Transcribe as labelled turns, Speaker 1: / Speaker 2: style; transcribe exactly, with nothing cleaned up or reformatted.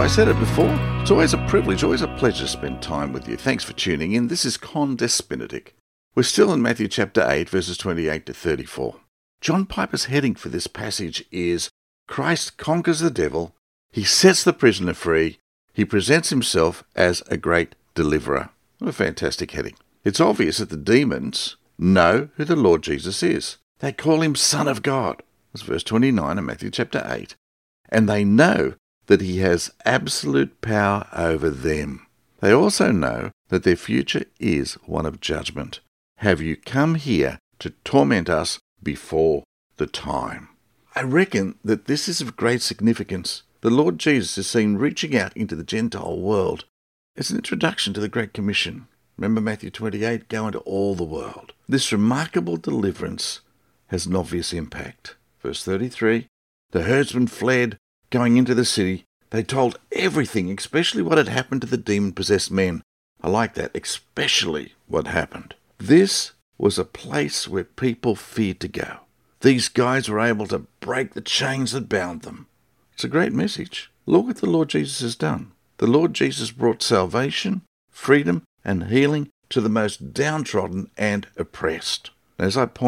Speaker 1: I said it before, it's always a privilege, always a pleasure to spend time with you. Thanks for tuning in. This is Condes Benedict. We're still in Matthew chapter eight, verses twenty-eight to thirty-four. John Piper's heading for this passage is, Christ conquers the devil, he sets the prisoner free, he presents himself as a great deliverer. What a fantastic heading. It's obvious that the demons know who the Lord Jesus is. They call him Son of God. That's verse twenty-nine of Matthew chapter eight. And they know that he has absolute power over them. They also know that their future is one of judgment. Have you come here to torment us before the time? I reckon that this is of great significance. The Lord Jesus is seen reaching out into the Gentile world as an introduction to the Great Commission. Remember Matthew twenty-eight, go into all the world. This remarkable deliverance has an obvious impact. Verse thirty-three, the herdsmen fled, going into the city. They told everything, especially what had happened to the demon-possessed men. I like that, especially what happened. This was a place where people feared to go. These guys were able to break the chains that bound them. It's a great message. Look what the Lord Jesus has done. The Lord Jesus brought salvation, freedom, and healing to the most downtrodden and oppressed. As I pointed